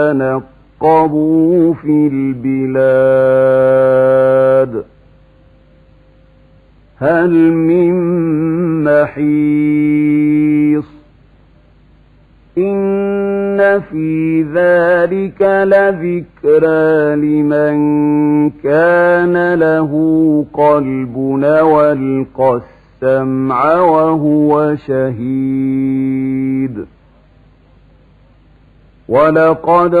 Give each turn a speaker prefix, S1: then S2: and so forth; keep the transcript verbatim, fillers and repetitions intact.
S1: نقبوا في البلاد هل من محيص إن في ذلك لذكرى لمن كان له قلب والقى السمع وهو شهيد ولقد